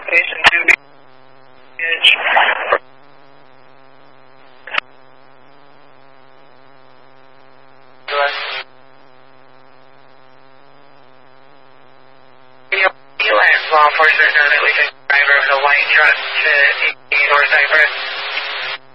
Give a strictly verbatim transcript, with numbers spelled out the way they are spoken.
Station two B. Law enforcement know that we can drive over the white truck to East or Cypress.